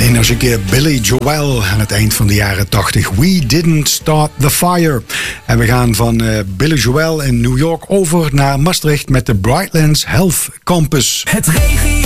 Energieke Billy Joel aan het eind van de jaren 80. We didn't start the fire. En we gaan van Billy Joel in New York over naar Maastricht met de Brightlands Health Campus. Het regent.